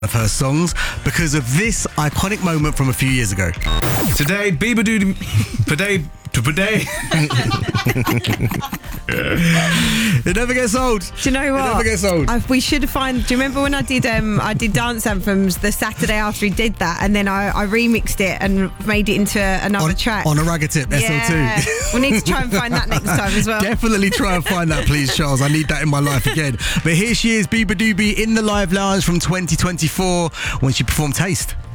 of her songs because of this iconic moment from a few years ago. Today, Bieber do today. It never gets old. Do you know what? It never gets old. We should find. Do you remember when I did dance anthems the Saturday after he did that, and then I remixed it and made it into another track on a Ragga-Tip SL2. We need to try and find that next time as well. Definitely try and find that, please, Charles. I need that in my life again. But here she is, Bieber Doobie in the Live Lounge from 2024 when she performed Taste.